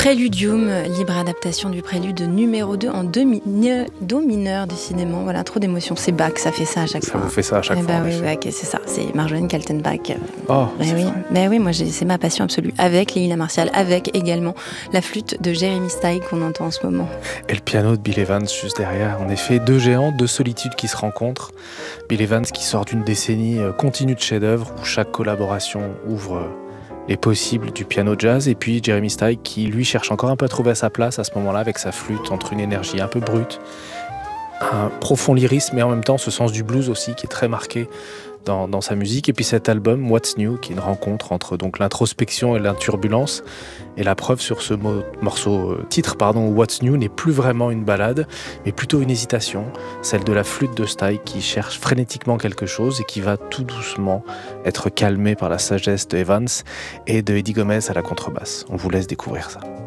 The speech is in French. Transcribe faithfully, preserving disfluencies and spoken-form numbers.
Préludium, libre adaptation du prélude numéro deux en do, mineur, do mineur décidément. Voilà, trop d'émotions. C'est Bach, ça fait ça à chaque ça fois. Ça vous fait ça à chaque eh fois. Bah, oui, ouais, okay, c'est ça. C'est Marjolaine Kaltenbach. Oh, bah oui. Bah oui, moi j'ai, c'est ma passion absolue. Avec Leila Martial, avec également la flûte de Jeremy Steig qu'on entend en ce moment. Et le piano de Bill Evans juste derrière. En effet, deux géants, deux solitudes qui se rencontrent. Bill Evans qui sort d'une décennie continue de chefs-d'œuvre où chaque collaboration ouvre les possibles du piano jazz, et puis Jeremy Steig qui lui cherche encore un peu à trouver sa place à ce moment-là avec sa flûte, entre une énergie un peu brute, un profond lyrisme, mais en même temps ce sens du blues aussi qui est très marqué dans, dans sa musique. Et puis cet album What's New, qui est une rencontre entre donc l'introspection et l'inturbulence, et la preuve sur ce mot, morceau euh, titre pardon, What's New n'est plus vraiment une ballade, mais plutôt une hésitation, celle de la flûte de Steig qui cherche frénétiquement quelque chose et qui va tout doucement être calmée par la sagesse de Evans et de Eddie Gomez à la contrebasse. On vous laisse découvrir ça.